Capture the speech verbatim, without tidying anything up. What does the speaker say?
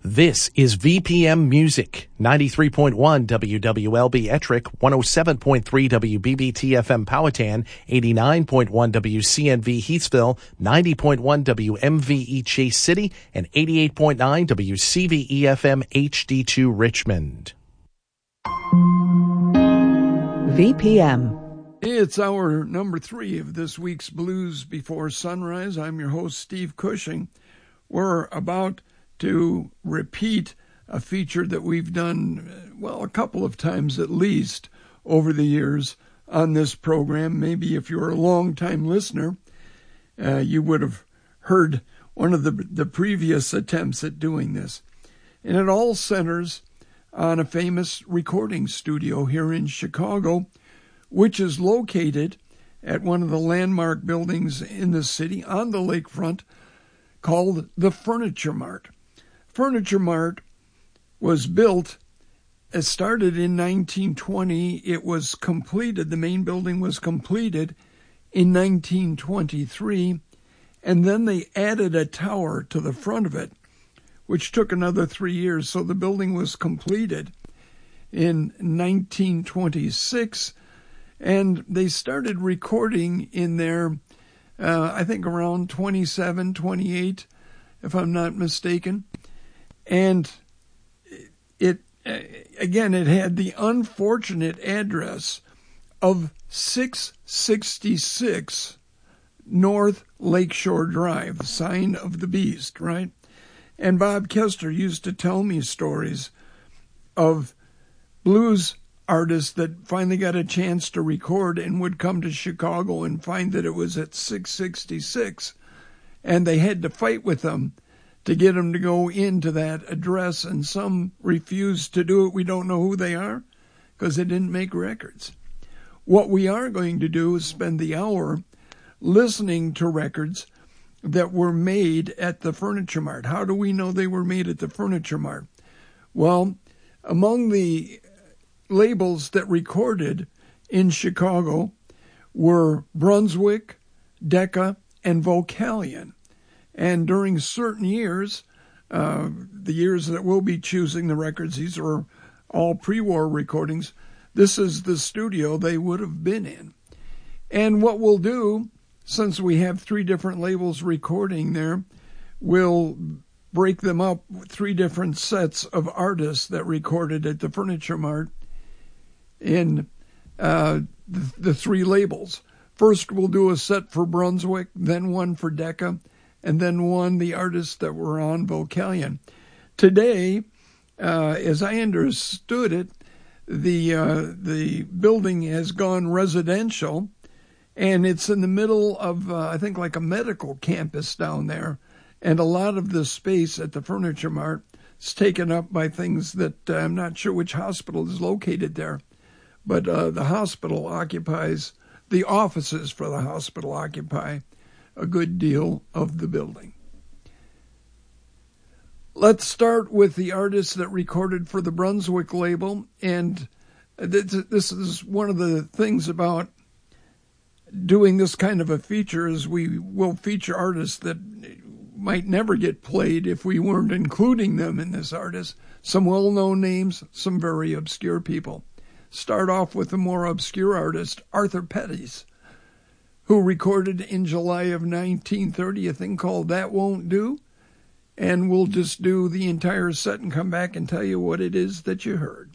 This is V P M Music, ninety-three point one W W L B Ettrick, one oh seven point three W B B T F M Powhatan, eighty-nine point one W C N V Heathsville, ninety point one W M V E Chase City, and eighty-eight point nine W C V E F M H D two Richmond. V P M. It's our number three of this week's Blues Before Sunrise. I'm your host, Steve Cushing. We're about to repeat a feature that we've done, well, a couple of times at least over the years on this program. Maybe if you're a long-time listener, uh, you would have heard one of the, the previous attempts at doing this. And it all centers on a famous recording studio here in Chicago, which is located at one of the landmark buildings in the city on the lakefront called the Furniture Mart. Furniture Mart was built, it started in nineteen twenty. It was completed, the main building was completed in nineteen twenty-three, and then they added a tower to the front of it, which took another three years. So the building was completed in nineteen twenty-six, and they started recording in there, uh, I think around twenty-seven, twenty-eight, if I'm not mistaken. And it, again, it had the unfortunate address of six sixty-six North Lakeshore Drive, sign of the beast, right? And Bob Kester used to tell me stories of blues artists that finally got a chance to record and would come to Chicago and find that it was at six sixty-six, and they had to fight with them to get them to go into that address, and some refused to do it. We don't know who they are because they didn't make records. What we are going to do is spend the hour listening to records that were made at the Furniture Mart. How do we know they were made at the Furniture Mart? Well, among the labels that recorded in Chicago were Brunswick, Decca, and Vocalion. And during certain years, uh, the years that we'll be choosing the records, these are all pre-war recordings, this is the studio they would have been in. And what we'll do, since we have three different labels recording there, we'll break them up with three different sets of artists that recorded at the Furniture Mart in uh, the, the three labels. First, we'll do a set for Brunswick, then one for Decca, and then one, the artists that were on Vocalion. Today, uh, as I understood it, the uh, the building has gone residential, and it's in the middle of, uh, I think, like a medical campus down there. And a lot of the space at the Furniture Mart is taken up by things that uh, I'm not sure which hospital is located there. But uh, the hospital occupies, the offices for the hospital occupy a good deal of the building. Let's start with the artists that recorded for the Brunswick label. And this is one of the things about doing this kind of a feature, is we will feature artists that might never get played if we weren't including them in this artist. Some well-known names, some very obscure people. Start off with the more obscure artist, Arthur Pettis, who recorded in July of nineteen thirty a thing called That Won't Do. And we'll just do the entire set and come back and tell you what it is that you heard.